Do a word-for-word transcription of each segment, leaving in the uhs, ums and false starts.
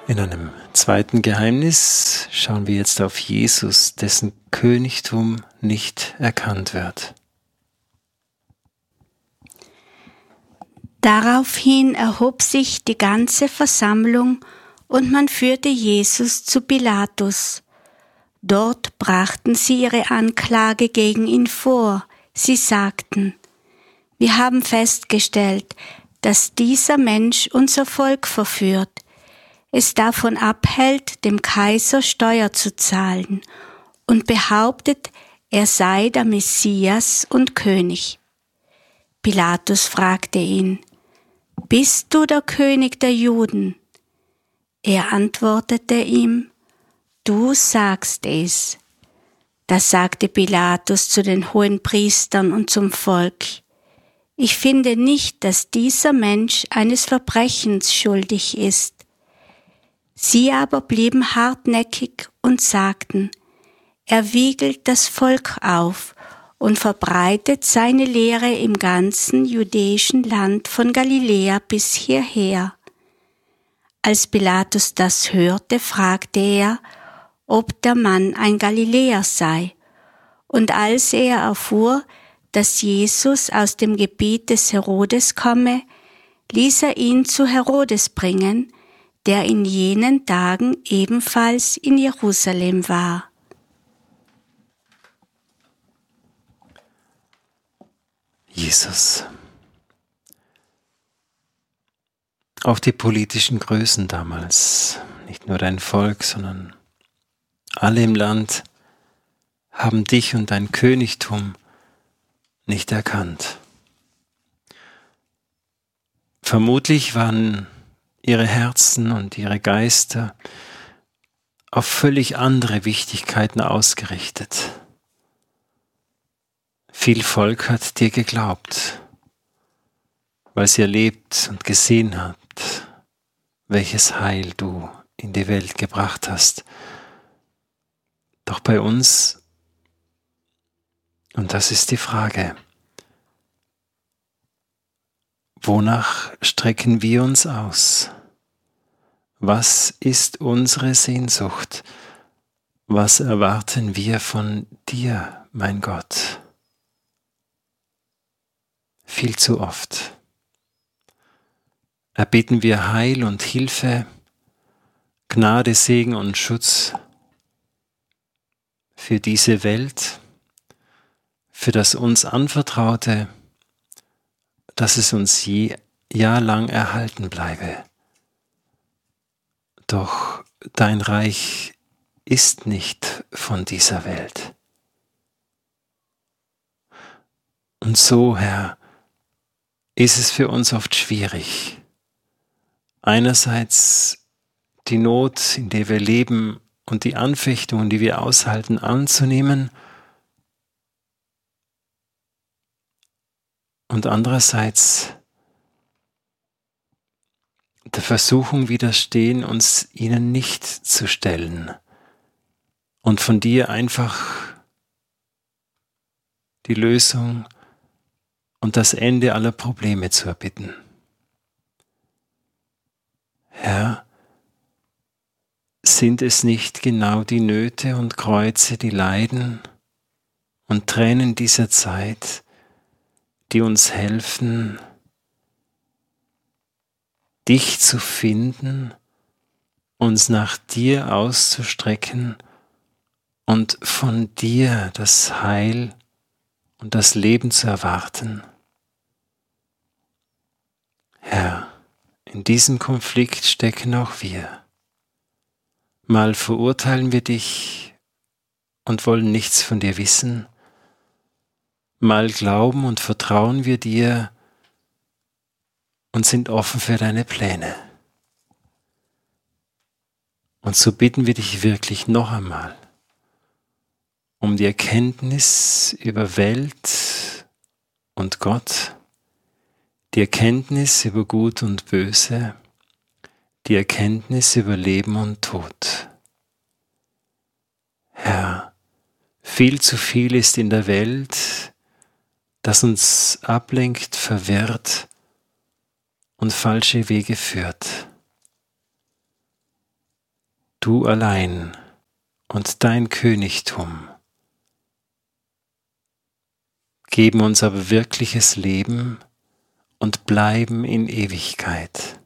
In einem zweiten Geheimnis schauen wir jetzt auf Jesus, dessen Königtum nicht erkannt wird. Daraufhin erhob sich die ganze Versammlung und man führte Jesus zu Pilatus. Dort brachten sie ihre Anklage gegen ihn vor. Sie sagten: Wir haben festgestellt, dass dieser Mensch unser Volk verführt, es davon abhält, dem Kaiser Steuer zu zahlen und behauptet, er sei der Messias und König. Pilatus fragte ihn: Bist du der König der Juden? Er antwortete ihm: Du sagst es. Da sagte Pilatus zu den Hohenpriestern und zum Volk: Ich finde nicht, dass dieser Mensch eines Verbrechens schuldig ist. Sie aber blieben hartnäckig und sagten: Er wiegelt das Volk auf und verbreitet seine Lehre im ganzen judäischen Land von Galiläa bis hierher. Als Pilatus das hörte, fragte er, ob der Mann ein Galiläer sei. Und als er erfuhr, dass Jesus aus dem Gebiet des Herodes komme, ließ er ihn zu Herodes bringen, der in jenen Tagen ebenfalls in Jerusalem war. Jesus. Auch die politischen Größen damals, nicht nur dein Volk, sondern alle im Land, haben dich und dein Königtum nicht erkannt. Vermutlich waren ihre Herzen und ihre Geister auf völlig andere Wichtigkeiten ausgerichtet. Viel Volk hat dir geglaubt, weil sie erlebt und gesehen hat, welches Heil du in die Welt gebracht hast. Doch bei uns, und das ist die Frage, wonach strecken wir uns aus? Was ist unsere Sehnsucht? Was erwarten wir von dir, mein Gott? Viel zu oft erbitten wir Heil und Hilfe, Gnade, Segen und Schutz für diese Welt, für das uns Anvertraute, dass es uns je, jahrelang erhalten bleibe. Doch dein Reich ist nicht von dieser Welt. Und so, Herr, ist es für uns oft schwierig, einerseits die Not, in der wir leben und die Anfechtungen, die wir aushalten, anzunehmen und andererseits der Versuchung widerstehen, uns ihnen nicht zu stellen und von dir einfach die Lösung und das Ende aller Probleme zu erbitten. Herr, sind es nicht genau die Nöte und Kreuze, die Leiden und Tränen dieser Zeit, die uns helfen, dich zu finden, uns nach dir auszustrecken und von dir das Heil und das Leben zu erwarten? Herr, in diesem Konflikt stecken auch wir. Mal verurteilen wir dich und wollen nichts von dir wissen. Mal glauben und vertrauen wir dir und sind offen für deine Pläne. Und so bitten wir dich wirklich noch einmal um die Erkenntnis über Welt und Gott, die Erkenntnis über Gut und Böse, die Erkenntnis über Leben und Tod. Herr, viel zu viel ist in der Welt, das uns ablenkt, verwirrt und falsche Wege führt. du allein und dein Königtum geben uns aber wirkliches Leben und bleiben in Ewigkeit.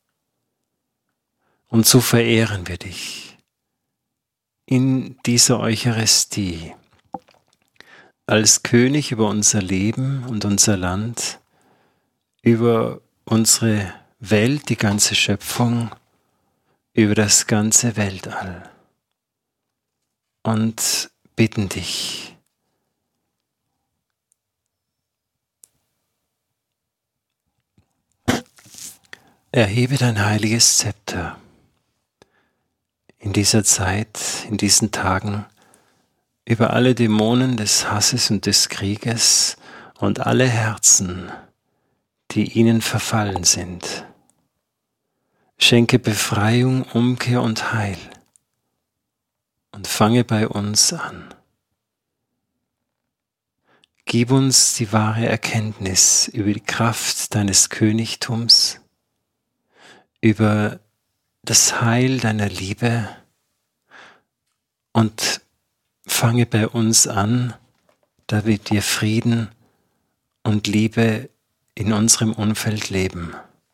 Und so verehren wir dich in dieser Eucharistie als König über unser Leben und unser Land, über unsere Welt, die ganze Schöpfung, über das ganze Weltall. Und bitten dich, erhebe dein heiliges Zepter in dieser Zeit, in diesen Tagen, über alle Dämonen des Hasses und des Krieges und alle Herzen, die ihnen verfallen sind. Schenke Befreiung, Umkehr und Heil und fange bei uns an. Gib uns die wahre Erkenntnis über die Kraft deines Königtums, über das Heil deiner Liebe und fange bei uns an, da wir dir Frieden und Liebe in unserem Umfeld leben.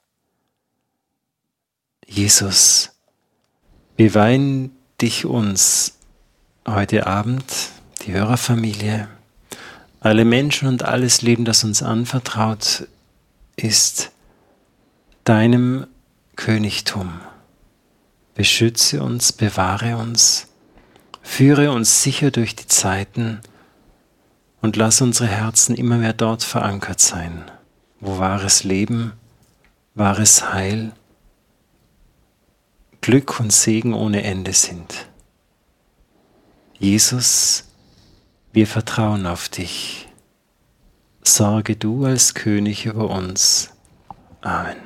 Jesus, wir weihen dich uns heute Abend, die Hörerfamilie, alle Menschen und alles Leben, das uns anvertraut ist, deinem Königtum. Beschütze uns, bewahre uns, führe uns sicher durch die Zeiten und lass unsere Herzen immer mehr dort verankert sein, wo wahres Leben, wahres Heil, Glück und Segen ohne Ende sind. Jesus, wir vertrauen auf dich. Sorge du als König über uns. Amen.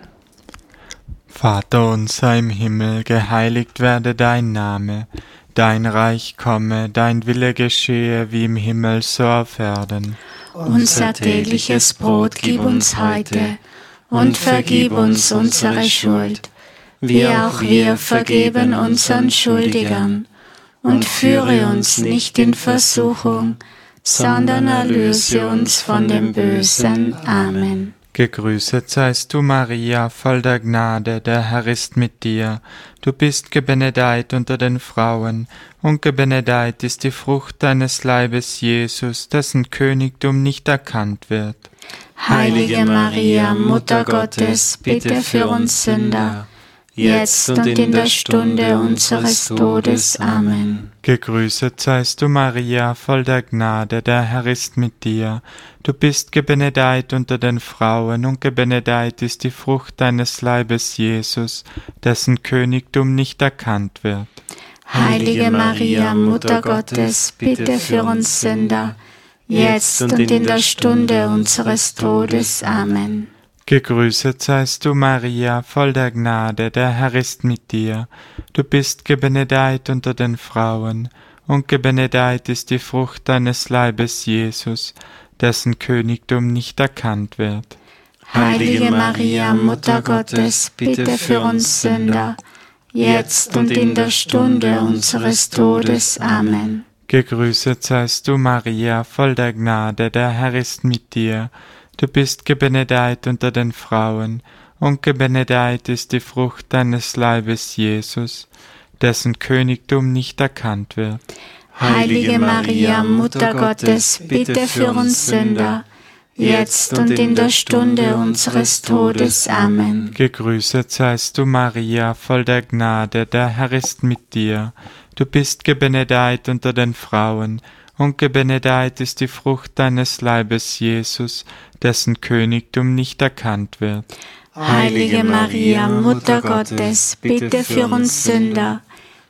Vater unser im Himmel, geheiligt werde dein Name, dein Reich komme, dein Wille geschehe, wie im Himmel so auf Erden. Unser tägliches Brot gib uns heute und vergib uns unsere Schuld, wie auch wir vergeben unseren Schuldigern. Und führe uns nicht in Versuchung, sondern erlöse uns von dem Bösen. Amen. Gegrüßet seist du, Maria, voll der Gnade, der Herr ist mit dir. Du bist gebenedeit unter den Frauen, und gebenedeit ist die Frucht deines Leibes, Jesus, dessen Königtum nicht erkannt wird. Heilige Maria, Mutter Gottes, bitte für uns Sünder, jetzt und in der Stunde unseres Todes. Amen. Gegrüßet seist du, Maria, voll der Gnade, der Herr ist mit dir. Du bist gebenedeit unter den Frauen, und gebenedeit ist die Frucht deines Leibes, Jesus, dessen Königtum nicht erkannt wird. Heilige Maria, Mutter Gottes, bitte für uns Sünder, jetzt und in der Stunde unseres Todes. Amen. Gegrüßet seist du, Maria, voll der Gnade, der Herr ist mit dir. Du bist gebenedeit unter den Frauen, und gebenedeit ist die Frucht deines Leibes, Jesus, dessen Königtum nicht erkannt wird. Heilige Maria, Mutter Gottes, bitte für uns Sünder, jetzt und in der Stunde unseres Todes. Amen. Gegrüßet seist du, Maria, voll der Gnade, der Herr ist mit dir. Du bist gebenedeit unter den Frauen, und gebenedeit ist die Frucht deines Leibes, Jesus, dessen Königtum nicht erkannt wird. Heilige Maria, Mutter Gottes, bitte für uns Sünder, jetzt und in der Stunde unseres Todes. Amen. Gegrüßet seist du, Maria, voll der Gnade, der Herr ist mit dir. Du bist gebenedeit unter den Frauen, und gebenedeit ist die Frucht deines Leibes, Jesus, dessen Königtum nicht erkannt wird. Heilige Maria, Mutter Gottes, bitte für uns Sünder,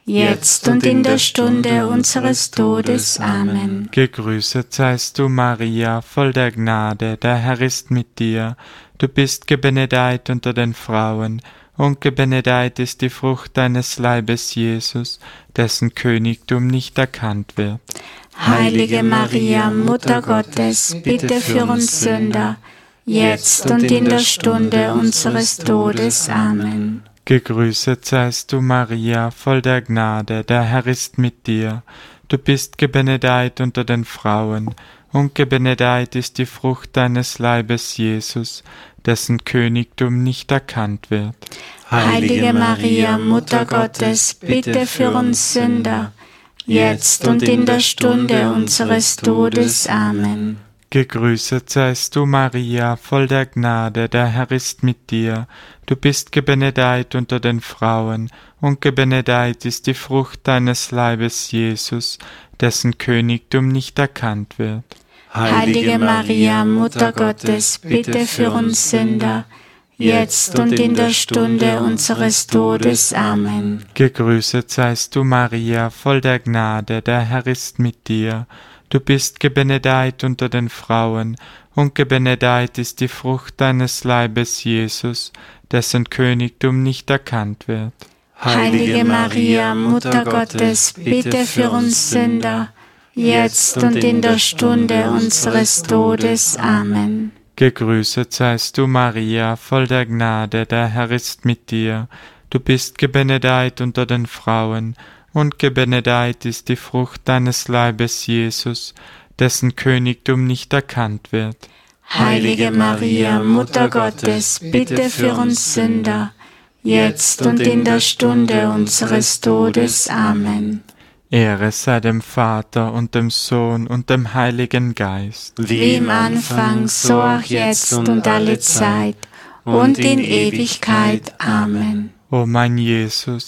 jetzt und in der Stunde unseres Todes. Amen. Gegrüßet seist du, Maria, voll der Gnade, der Herr ist mit dir. Du bist gebenedeit unter den Frauen, und gebenedeit ist die Frucht deines Leibes, Jesus, dessen Königtum nicht erkannt wird. Heilige Maria, Mutter Gottes, bitte für uns Sünder, jetzt und in der Stunde unseres Todes. Amen. Gegrüßet seist du, Maria, voll der Gnade, der Herr ist mit dir. Du bist gebenedeit unter den Frauen, und gebenedeit ist die Frucht deines Leibes, Jesus, dessen Königtum nicht erkannt wird. Heilige Maria, Mutter Gottes, bitte für uns Sünder, jetzt und in der Stunde unseres Todes. Amen. Gegrüßet seist du, Maria, voll der Gnade, der Herr ist mit dir. Du bist gebenedeit unter den Frauen, und gebenedeit ist die Frucht deines Leibes, Jesus, dessen Königtum nicht erkannt wird. Heilige Maria, Mutter Gottes, bitte für uns Sünder, jetzt und in der Stunde unseres Todes. Amen. Gegrüßet seist du, Maria, voll der Gnade, der Herr ist mit dir. Du bist gebenedeit unter den Frauen, und gebenedeit ist die Frucht deines Leibes, Jesus, dessen Königtum nicht erkannt wird. Heilige Maria, Mutter Gottes, bitte für uns Sünder, jetzt und in der Stunde unseres Todes. Amen. Gegrüßet seist du, Maria, voll der Gnade, der Herr ist mit dir. Du bist gebenedeit unter den Frauen, und gebenedeit ist die Frucht deines Leibes, Jesus, dessen Königtum nicht erkannt wird. Heilige Maria, Mutter Gottes, bitte für uns Sünder, jetzt und in der Stunde unseres Todes. Amen. Ehre sei dem Vater und dem Sohn und dem Heiligen Geist. Wie im Anfang, so auch jetzt und alle Zeit und in Ewigkeit. Amen. O mein Jesus,